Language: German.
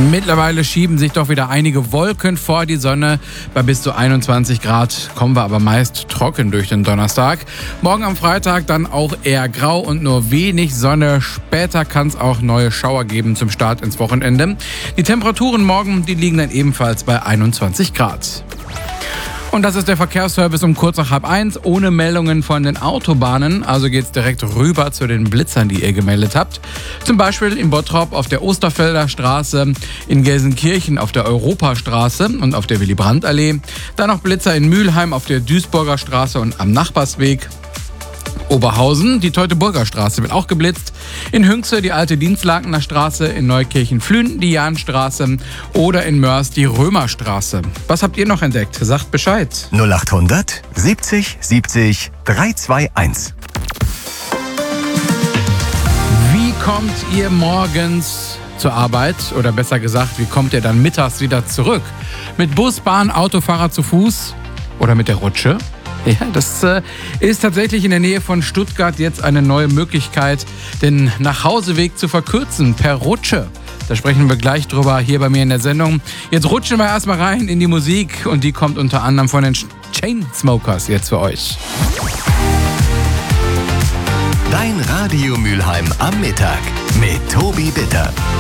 Mittlerweile schieben sich doch wieder einige Wolken vor die Sonne. Bei bis zu 21 Grad kommen wir aber meist trocken durch den Donnerstag. Morgen am Freitag dann auch eher grau und nur wenig Sonne. Später kann es auch neue Schauer geben zum Start ins Wochenende. Die Temperaturen morgen, die liegen dann ebenfalls bei 21 Grad. Und das ist der Verkehrsservice um kurz nach 12:30, ohne Meldungen von den Autobahnen. Also geht's direkt rüber zu den Blitzern, die ihr gemeldet habt. Zum Beispiel in Bottrop auf der Osterfelder Straße, in Gelsenkirchen auf der Europastraße und auf der Willy-Brandt-Allee. Dann noch Blitzer in Mülheim auf der Duisburger Straße und am Nachbarsweg. Oberhausen, die Teutoburger Straße wird auch geblitzt. In Hünxe die alte Dienstlakener Straße, in Neukirchen-Flühen die Jahnstraße oder in Mörs die Römerstraße. Was habt ihr noch entdeckt? Sagt Bescheid. 0800 70 70 321. Wie kommt ihr morgens zur Arbeit? Oder besser gesagt, wie kommt ihr dann mittags wieder zurück? Mit Bus, Bahn, Autofahrer zu Fuß oder mit der Rutsche? Ja, das ist tatsächlich in der Nähe von Stuttgart jetzt eine neue Möglichkeit, den Nachhauseweg zu verkürzen per Rutsche. Da sprechen wir gleich drüber hier bei mir in der Sendung. Jetzt rutschen wir erstmal rein in die Musik und die kommt unter anderem von den Chainsmokers jetzt für euch. Dein Radio Mülheim am Mittag mit Tobi Bitter.